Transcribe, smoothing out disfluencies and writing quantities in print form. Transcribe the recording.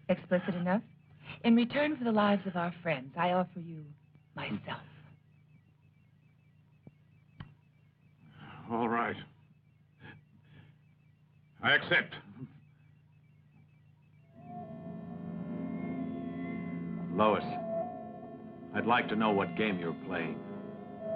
Explicit enough? In return for the lives of our friends, I offer you myself. All right. I accept. Lois, I'd like to know what game you're playing.